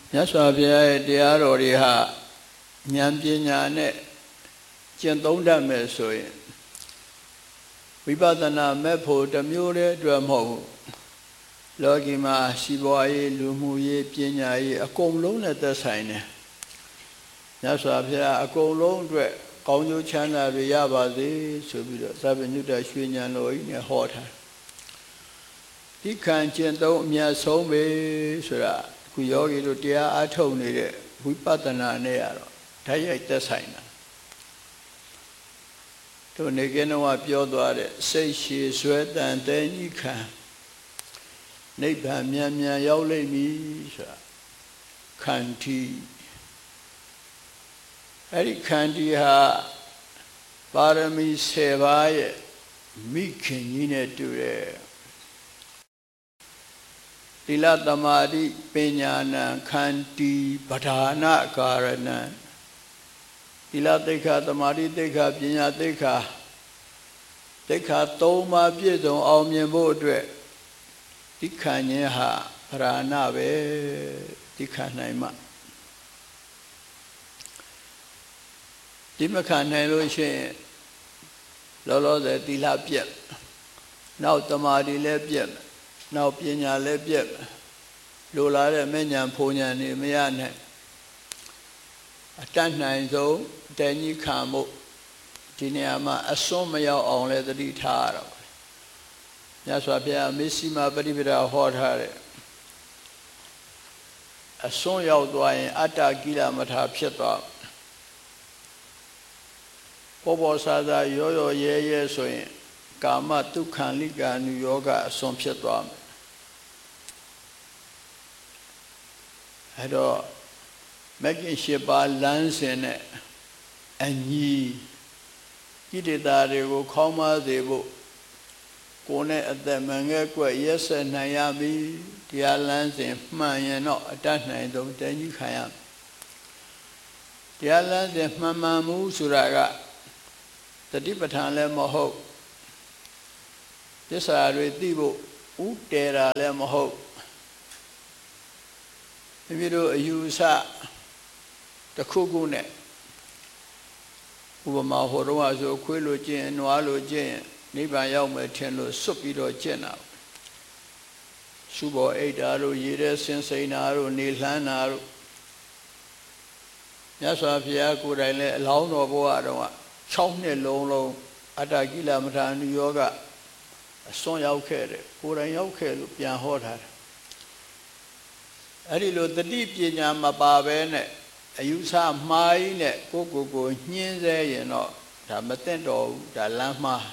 မြတ်စွာဘုရားရဲ့တရားတော်တွေဟာဉာဏ်ပညာနဲ့ကျင့်သုံးတတ်မယ်ဆိုရင်ဝိပဿနာမဲ့ဖို့တစ်မျိုးတည်းအတွက်မဟုတ်ဘူးလောကီမှာစီးပွားရေးလူမှုရေးပညာရေးအကုန်လုံးနဲ့သက်ဆိုင်တယ်မြတ်စွာဘုရားအကုန်လုံးအတွက်ကောင်းကျိုးချမ်းသာတွေရပါစေဆိုပြီးတော့သဗ္ဗညုတရွှေဉာဏ်တော်ကြီးနဲ့ဟောထားဒီခံကျင့်သုံးအမြတ်ဆုံးပဲဆိုတာခုယောဂီတို့တရားအားထုတ်နေတဲ့ဝိပဿနာနဲ့ရတော့ဓာတ်ရိုက်သက်ဆိုင်တာတို့နေကင်းတော့ပြောသွားတဲ့စိတ်ရှည်ဆွဲတန်တဲ့ညိခံနိဗ္ဗာန်မြန်မြန်ရောက်လိမ့်မည်ဆိုတာခန္တီအဲ့ဒီခန္တီဟာပါရမီ10ပါးရဲ့မိခင်ကြီးနဲ့တူတယ်သီလသမာဓိပညာဏံခန္တီပဓာနကာရဏံသီလသိက္ခာသမာဓိသိက္ခာပညာသိက္ခာသိက္ခာ3ပါးပြည့်စုံအောင်မြင်ဖို့အတွက်ဒီခံခြင်းဟာပဓာနပဲဒီခံနိုင်မှဒီမခံနိုင်လို့ရှိရင်လောလောဆယ်သီလပြတ်နောက်သမာဓိလည်းပြတ်နောက်ပညာလည်းပြတ်လိုလာတဲ့မဉ္ဇဉ်ဖုန်ဉဏ်နေမရနဲ့အတတ်နိုင်ဆုံးတဏှိခံမှုဒီနေရာမှာအစွန်းမရောက်အောင်လည်းသတိထားရတော့မြတ်စွာဘုရားမေစီမာပရိပဒါဟောထားတဲ့အစွန်းရောက်သွားရင်အတ္တကိလမထာဖြစ်သွားပေါ်စားစားရောရောရဲရဲဆိုရင်ကာမတုခံလိကာနုယောဂအစွန်းဖြစ်သွားမယ်အဲ့တော့မဂ္ဂင်၈ပါးလမ်းစဉ်နဲ့အညီကိလေသာတွေကိုခေါင်းမစေဖို့ကိုယ်နဲ့အသက်မငဲ့ကွက်ရက်ဆက်နိုင်ရပြီတရားလမ်းစဉ်မှန်ရင်တော့အတတ်နိုင်ဆုံးတဏှိခံရတရားလမ်းစဉ်မှန်မှန်မှုဆိုတာကတတိပဋ္ဌာန်လည်းမဟုတ်သစ္စာတွေသိဖို့ဥတည်တာလည်းမဟုတ်မိမိတို့အယူဆတစ်ခုခုနဲ့ဥပမာဟိုတော့ဆိုခွေးလိုကျင့်နွားလိုကျင့်နိဗ္ဗာန်ရောက်မယ်ထင်လို့စွတ်ပြီးတော့ကျင့်တာရှုဘောအိတ်တာတို့ရေထဲဆင်းစိန်တာတို့နေလှမ်းတာတို့မြတ်စွာဘုရားကိုယ်တိုင်လည်းအလောင်းတော်ဘဝတော့6နှစ်လုံးအတ္တကိလမထာနုယောဂအစွန်းရောက်ခဲ့တယ်ကိုယ်တိုင်ရောက်ခဲ့လို့ပြန်ဟောထားတယ်အဲ့ဒီလိုတတိပညာမပါဘဲနဲ့အယူဆမှားကြီးနဲ့ကိုညှင်းဆဲရင်တော့ဒါမသိတော့ဘူးဒါလမ်းမှား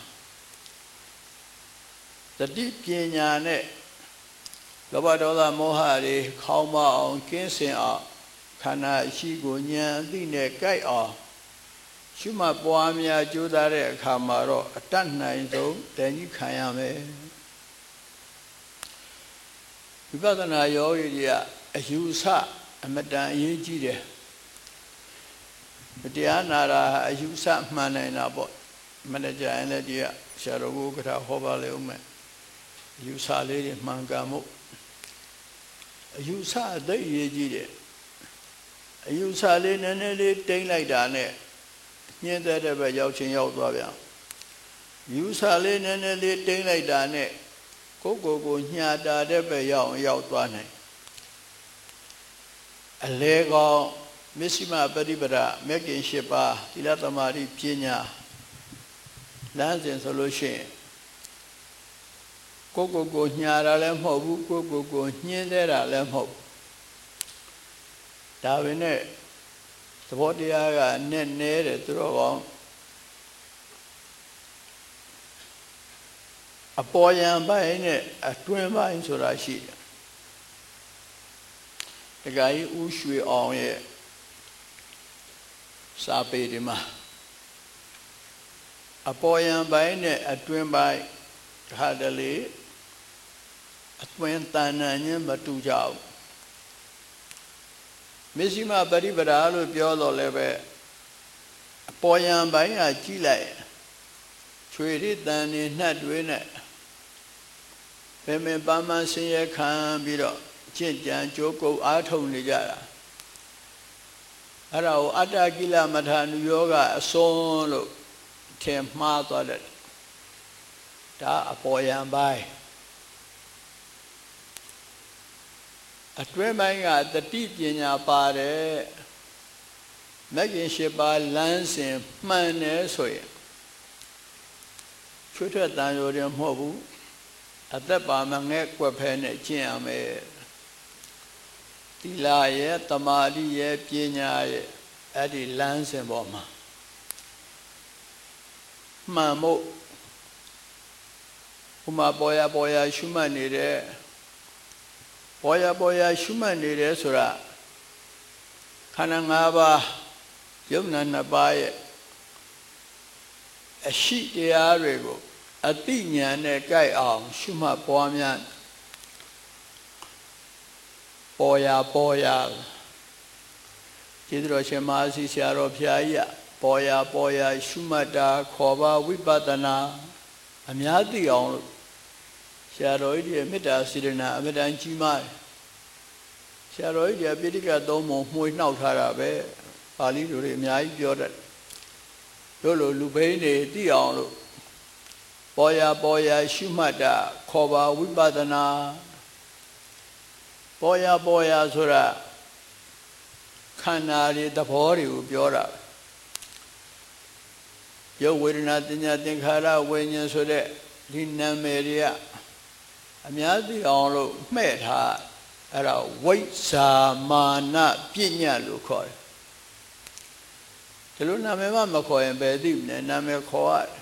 တတိပညာနဲ့လောဘဒေါသမောဟတွေခေါင်းမအောင်ကင်းစင်အောင်ခန္ဓာရှိကိုဉာဏ်အသိနဲ့ကြိုက်အောင်ရှုမှတ်ပွားများကြိုးစားတဲ့အခါမှာတော့အတတ်နိုင်ဆုံးတဏှိခံရမယ်ဝိပဿနာယောဂီတွေကအယူဆအမတန်အရေးကြီးတယ်တရားနာတာအယူဆမှန်နိုင်တာပေါ့မနေ့ကျရင်လည်းဒီကဆရာတော်ကိုကထာဟောပါလေဦးမယ်အယူဆလေးတွေမှန်ကန်မှုအယူဆအသိအရေးကြီးတယ်အယူဆလေးနည်းနည်းလေးတိမ့်လိုက်တာနဲ့ညှင်းတဲ့ဘက်ရောက်ချင်းရောက်သွားပြန်ယူဆလေးနည်းနည်းလေးတိမ့်လိုက်တာနဲ့ကိုညှာတာတဲ့ဘက်ရောက်သွားနိုင်အလေကောင်မစ္စည်းမပฏิပဒါမဂ္ဂင်၈ပါးသီလသမာဓိပညာလမ်းစဉ်ဆိုလို့ရှိရင်ကိုညှာတာလည်းမဟုတ်ဘူးကိုညှင်းသေးတာလည်းမဟုတ်ဒါပဲနဲ့သဘောတရားကနဲ့နဲတယ်သူတော်ကောင်းအပေါ်ယံပိုင်းနဲ့အတွင်းပိုင်းဆိုတာရှိတယ်တခါကြီးဦးရွှေအောင်ရဲ့စာပေဒီမှာအပေါ်ယံပိုင်းနဲ့အတွင်းပိုင်းဟာတလေအတွင်းတဏ္ဍာညမတူကြဘူးမစ္စည်းမပရိပဒါလို့ပြောတော့လည်းပဲအပေါ်ယံပိုင်းကကြည့်လိုက်ချွေရတန်နေနှက်တွေနဲ့ပင်ပန်းဆင်းရဲခံပြီးတော့ကျင့်ကြံကြိုးကုပ်အားထုတ်နေကြတာအဲ့ဒါကိုအတ္တကိလမထာနုယောဂအစွန်းလို့ထင်မှားသွားတယ်ဒါအပေါ်ယံပိုင်းအတွင်းပိုင်းကတတိပညာပါတယ်မဂ္ဂင်၈ပါးလမ်းစဉ်မှန်တယ်ဆိုရင်ချွတ်ထွက်တန်ရိုးတယ်မဟုတ်ဘူးအသက်ပါမငဲ့ကွက်ဖဲနဲ့ကျင့်ရမယ်သီလရဲ့တမာတိရဲ့ပညာရဲ့အဲ့ဒီလမ်းစဉ်ပေါ်မှာမှန်မို့ဥမာပေါ်ရရှုမှတ်နေတဲ့ပေါ်ရရှုမှတ်နေတယ်ဆိုတာခန္ဓာ၅ပါးယုံနာ၂ပါးရဲ့အရှိတရားတွေကိုအတိညာနဲ့ကြိုက်အောင်ရှုမှတ်ပွားများပေါ်ရကျေးဇူးတော်ရှင်မဟာစီဆရာတော်ဘုရားကြီးပေါ်ရရှုမှတ်တာခေါ်ပါဝိပဿနာအများသိအောင်လို့ဆရာတော်ကြီးရဲ့မေတ္တာစေတနာအမြဲတမ်းကြီးမားတယ်ဆရာတော်ကြီးကပိဋကတ်သုံးပုံမှွေနှောက်ထားတာပဲပါဠိလိုတွေအများကြီးပြောတတ်တို့လိုလူဘိန်းတွေသိအောင်လို့ပေါ်ရရှုမှတ်တာခေါ်ပါဝိပဿနာပေါ်ရဆိုတာခန္ဓာတွေသဘောတွေကိုပြောတာရုပ်ဝေဒနာတင်ညာသင်္ခါရဝိညာဉ်ဆိုတဲ့ဒီနာမည်တွေကအများသိအောင်လို့မှဲ့ထားအဲ့ဒါဝိဇ္ဇာမာနပညာလို့ခေါ်တယ်ဒီလိုနာမည်မှမခေါ်ရင်ဘယ်သိမလဲနာမည်ခေါ်ရတယ်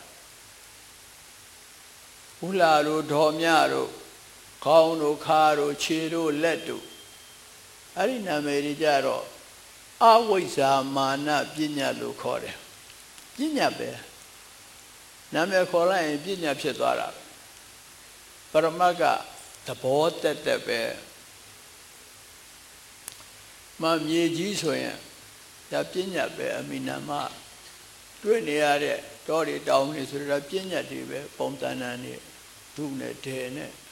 ဥလာတို့ဒေါ်မြတို့ခေါင်းတို့ခါတို့ခြေတို့လက်တို့အဲ့ဒီနာမည်တွေကြတော့အဝိဇ္ဇာမာနပညာလို့ခေါ်တယ်ပညာပဲနာမည်ခေါ်လိုက်ရင်ပညာဖြစ်သွားတာပရမတ်ကသဘောတက်ပဲမမြေကြီးဆိုရင်ဒါပညာပဲအမိနာမတွေ့နေရတဲ့တောတွေတောင်တွေဆိုတော့ပညာတွေပဲပုံသဏ္ဍာန်တွေဒုနဲ့ဒေနဲ့